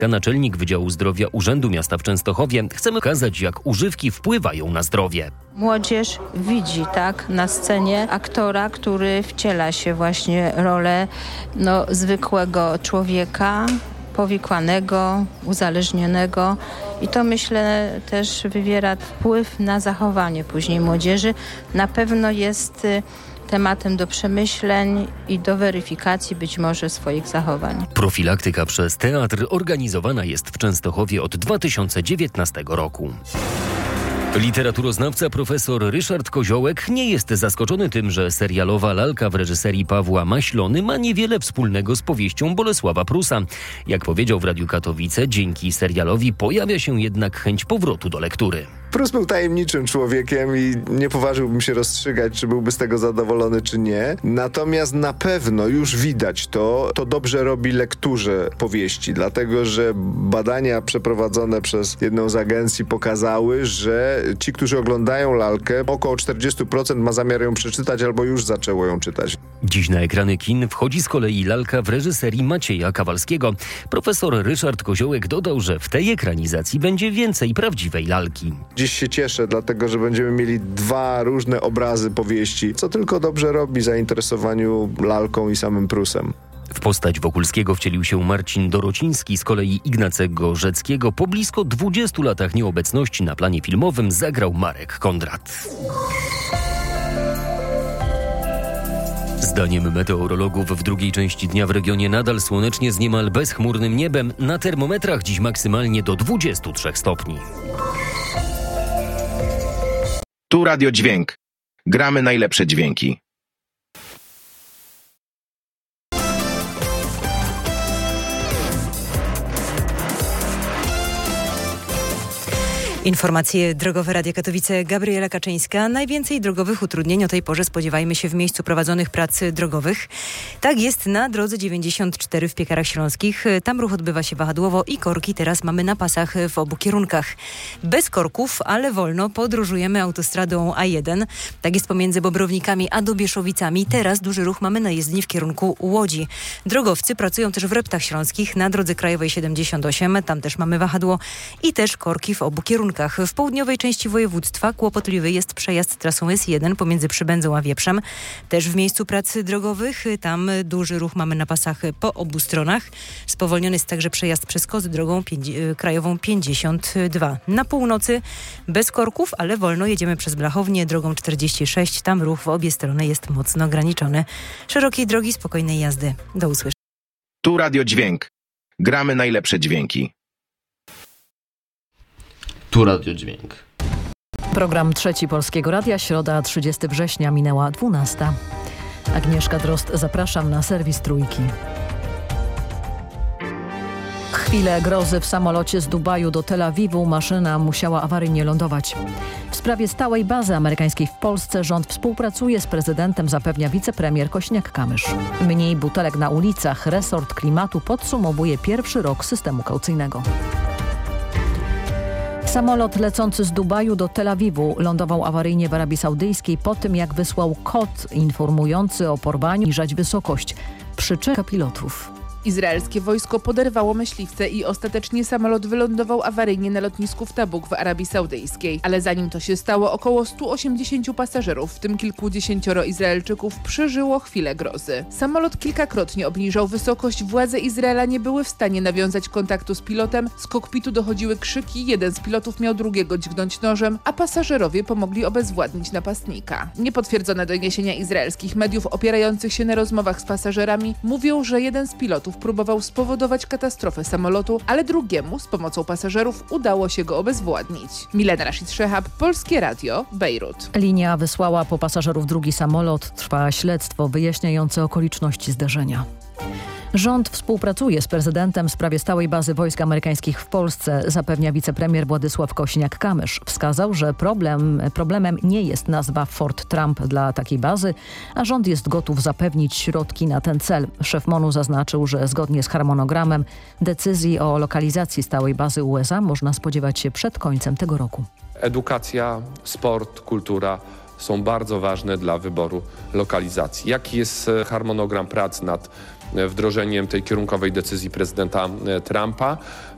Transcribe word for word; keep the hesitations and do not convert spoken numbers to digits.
Naczelnik Wydziału Zdrowia Urzędu Miasta w Częstochowie. Chcemy pokazać, jak używki wpływają na zdrowie. Młodzież widzi tak na scenie aktora, który wciela się właśnie rolę no, zwykłego człowieka, powikłanego, uzależnionego i to myślę też wywiera wpływ na zachowanie później młodzieży. Na pewno jest tematem do przemyśleń i do weryfikacji być może swoich zachowań. Profilaktyka przez teatr organizowana jest w Częstochowie od dwa tysiące dziewiętnastego roku. Literaturoznawca profesor Ryszard Koziołek nie jest zaskoczony tym, że serialowa lalka w reżyserii Pawła Maślony ma niewiele wspólnego z powieścią Bolesława Prusa. Jak powiedział w Radiu Katowice, dzięki serialowi pojawia się jednak chęć powrotu do lektury. Prus był tajemniczym człowiekiem i nie poważyłbym się rozstrzygać, czy byłby z tego zadowolony, czy nie. Natomiast na pewno już widać to, to dobrze robi lekturze powieści, dlatego że badania przeprowadzone przez jedną z agencji pokazały, że ci, którzy oglądają lalkę, około czterdzieści procent ma zamiar ją przeczytać albo już zaczęło ją czytać. Dziś na ekrany kin wchodzi z kolei lalka w reżyserii Macieja Kawalskiego. Profesor Ryszard Koziołek dodał, że w tej ekranizacji będzie więcej prawdziwej lalki. Dziś się cieszę, dlatego że będziemy mieli dwa różne obrazy powieści, co tylko dobrze robi zainteresowaniu lalką i samym Prusem. W postać Wokulskiego wcielił się Marcin Dorociński, z kolei Ignacego Rzeckiego po blisko dwudziestu latach nieobecności na planie filmowym zagrał Marek Kondrat. Zdaniem meteorologów w drugiej części dnia w regionie nadal słonecznie z niemal bezchmurnym niebem. Na termometrach dziś maksymalnie do dwudziestu trzech stopni. Tu Radio Dźwięk. Gramy najlepsze dźwięki. Informacje drogowe Radia Katowice, Gabriela Kaczyńska. Najwięcej drogowych utrudnień o tej porze spodziewajmy się w miejscu prowadzonych prac drogowych. Tak jest na drodze dziewięćdziesiąt cztery w Piekarach Śląskich. Tam ruch odbywa się wahadłowo i korki teraz mamy na pasach w obu kierunkach. Bez korków, ale wolno podróżujemy autostradą A jeden. Tak jest pomiędzy Bobrownikami a Dobieszowicami. Teraz duży ruch mamy na jezdni w kierunku Łodzi. Drogowcy pracują też w Reptach Śląskich na drodze krajowej siedemdziesiąt osiem. Tam też mamy wahadło i też korki w obu kierunkach. W południowej części województwa kłopotliwy jest przejazd trasą S jeden pomiędzy Przybędzą a Wieprzem. Też w miejscu prac drogowych, tam duży ruch mamy na pasach po obu stronach. Spowolniony jest także przejazd przez Kozy drogą pięć- krajową pięćdziesiąt dwa. Na północy bez korków, ale wolno jedziemy przez Blachownię drogą czterdzieści sześć. Tam ruch w obie strony jest mocno ograniczony. Szerokiej drogi, spokojnej jazdy. Do usłyszenia. Tu Radio Dźwięk. Gramy najlepsze dźwięki. Tu Radio Dźwięk. Program Trzeci Polskiego Radia, środa trzydziestego września, minęła dwunasta. Agnieszka Drozd, zapraszam na serwis Trójki. Chwilę grozy w samolocie z Dubaju do Tel Awiwu. Maszyna musiała awaryjnie lądować. W sprawie stałej bazy amerykańskiej w Polsce rząd współpracuje z prezydentem, zapewnia wicepremier Kosiniak-Kamysz. Mniej butelek na ulicach. Resort Klimatu podsumowuje pierwszy rok systemu kaucyjnego. Samolot lecący z Dubaju do Tel Awiwu lądował awaryjnie w Arabii Saudyjskiej po tym, jak wysłał kod informujący o porwaniu i zniżać wysokość. Przyczyn pilotów. Izraelskie wojsko poderwało myśliwce i ostatecznie samolot wylądował awaryjnie na lotnisku w Tabuk w Arabii Saudyjskiej. Ale zanim to się stało, około stu osiemdziesięciu pasażerów, w tym kilkudziesięcioro Izraelczyków, przeżyło chwilę grozy. Samolot kilkakrotnie obniżał wysokość, władze Izraela nie były w stanie nawiązać kontaktu z pilotem, z kokpitu dochodziły krzyki, jeden z pilotów miał drugiego dźgnąć nożem, a pasażerowie pomogli obezwładnić napastnika. Niepotwierdzone doniesienia izraelskich mediów opierających się na rozmowach z pasażerami mówią, że jeden z pilotów próbował spowodować katastrofę samolotu, ale drugiemu z pomocą pasażerów udało się go obezwładnić. Milena Rashid Szehab, Polskie Radio, Bejrut. Linia wysłała po pasażerów drugi samolot. Trwa śledztwo wyjaśniające okoliczności zdarzenia. Rząd współpracuje z prezydentem w sprawie stałej bazy wojsk amerykańskich w Polsce, zapewnia wicepremier Władysław Kosiniak-Kamysz. Wskazał, że problem, problemem nie jest nazwa Fort Trump dla takiej bazy, a rząd jest gotów zapewnić środki na ten cel. Szef MONU zaznaczył, że zgodnie z harmonogramem decyzji o lokalizacji stałej bazy U S A można spodziewać się przed końcem tego roku. Edukacja, sport, kultura są bardzo ważne dla wyboru lokalizacji. Jaki jest harmonogram prac nad wdrożeniem tej kierunkowej decyzji prezydenta Trumpa?